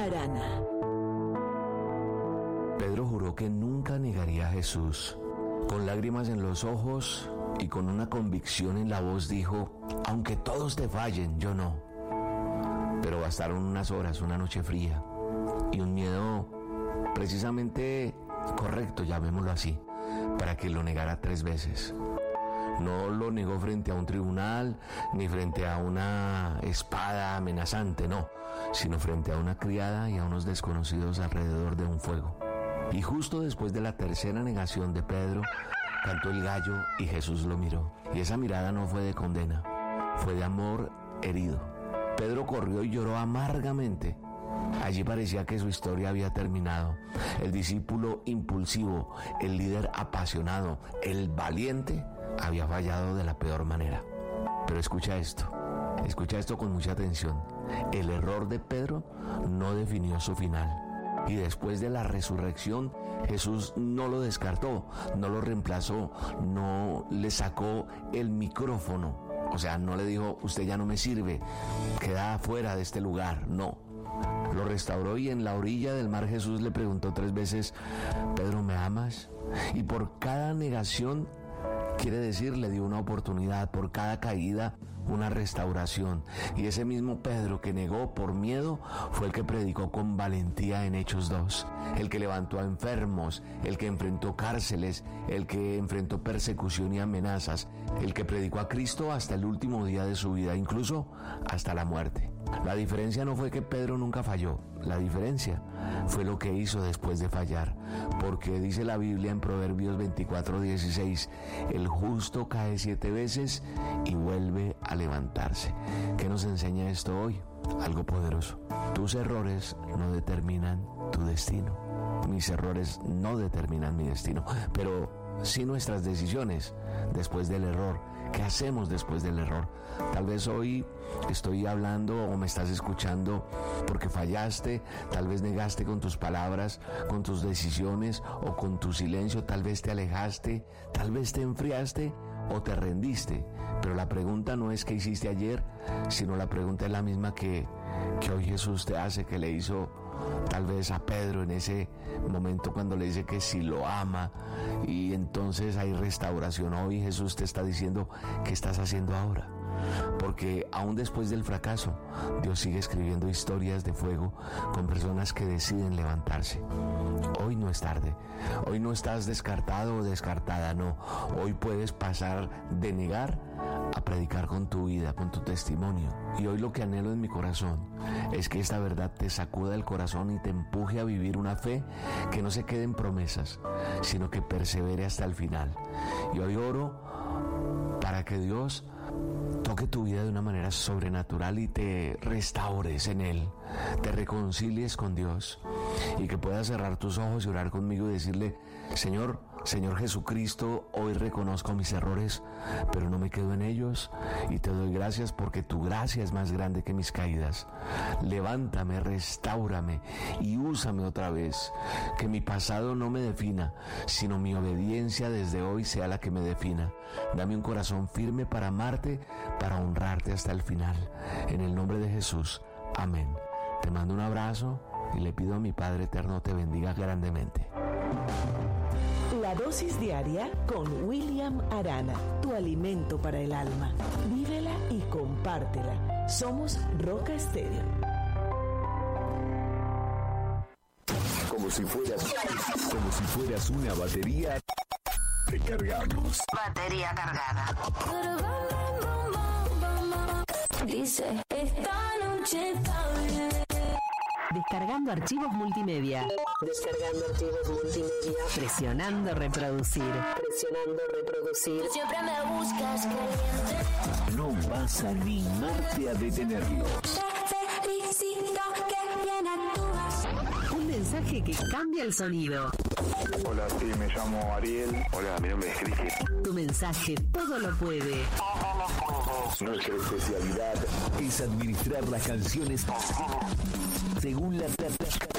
Arana. Pedro juró que nunca negaría a Jesús. Con lágrimas en los ojos y con una convicción en la voz dijo: aunque todos te fallen, yo no. Pero bastaron unas horas, una noche fría y un miedo precisamente correcto, llamémoslo así, para que lo negara 3 veces. No lo negó frente a un tribunal, ni frente a una espada amenazante, no, sino frente a una criada y a unos desconocidos alrededor de un fuego. Y justo después de la tercera negación de Pedro, cantó el gallo y Jesús lo miró. Y esa mirada no fue de condena, fue de amor herido. Pedro corrió y lloró amargamente. Allí parecía que su historia había terminado. El discípulo impulsivo, el líder apasionado, el valiente, había fallado de la peor manera. Pero escucha esto con mucha atención. El error de Pedro no definió su final. Y después de la resurrección, Jesús no lo descartó, no lo reemplazó, no le sacó el micrófono. O sea, no le dijo: usted ya no me sirve, queda fuera de este lugar. No, lo restauró y en la orilla del mar Jesús le preguntó 3 veces: Pedro, ¿me amas? Y por cada negación, quiere decir, le dio una oportunidad. Por cada caída, una restauración. Y ese mismo Pedro que negó por miedo fue el que predicó con valentía en Hechos 2, el que levantó a enfermos, el que enfrentó cárceles, el que enfrentó persecución y amenazas, el que predicó a Cristo hasta el último día de su vida, incluso hasta la muerte. La diferencia no fue que Pedro nunca falló, la diferencia fue lo que hizo después de fallar, porque dice la Biblia en Proverbios 24:16, el justo cae 7 veces y vuelve a levantarse. ¿Qué nos enseña esto hoy? Algo poderoso. Tus errores no determinan tu destino. Mis errores no determinan mi destino, pero sí nuestras decisiones después del error. ¿Qué hacemos después del error? Tal vez hoy estoy hablando o me estás escuchando porque fallaste, tal vez negaste con tus palabras, con tus decisiones o con tu silencio, tal vez te alejaste, tal vez te enfriaste o te rendiste. Pero la pregunta no es qué hiciste ayer, sino la pregunta es la misma que hoy Jesús te hace, que le hizo tal vez a Pedro en ese momento cuando le dice que si lo ama, y entonces hay restauración. Hoy Jesús te está diciendo: ¿qué estás haciendo ahora? Porque aún después del fracaso, Dios sigue escribiendo historias de fuego con personas que deciden levantarse. Hoy no es tarde, hoy no estás descartado o descartada, no. Hoy puedes pasar de negar a predicar con tu vida, con tu testimonio. Y hoy lo que anhelo en mi corazón es que esta verdad te sacuda el corazón y te empuje a vivir una fe que no se quede en promesas, sino que persevere hasta el final. Y hoy oro para que Dios toque tu vida de una manera sobrenatural y te restaures en Él, te reconcilies con Dios y que puedas cerrar tus ojos y orar conmigo y decirle: Señor Jesucristo, hoy reconozco mis errores, pero no me quedo en ellos y te doy gracias porque tu gracia es más grande que mis caídas. Levántame, restáurame y úsame otra vez. Que mi pasado no me defina, sino mi obediencia desde hoy sea la que me defina. Dame un corazón firme para amarte, para honrarte hasta el final. En el nombre de Jesús, amén. Te mando un abrazo y le pido a mi Padre Eterno te bendiga grandemente. La dosis diaria con William Arana, tu alimento para el alma. Vívela y compártela. Somos Roca Estéreo. Como si fueras una batería, te cargamos. Batería cargada. Dice, esta noche está bien. Descargando archivos multimedia. Descargando archivos multimedia. Presionando reproducir. Presionando reproducir. Siempre me buscas caliente. No vas a animarte a detenerlo. Te felicito que bien actúas. Un mensaje que cambia el sonido. Hola, sí, me llamo Ariel. Hola, mi nombre es Cristian. Tu mensaje todo lo puede. Nuestra especialidad es administrar las canciones según la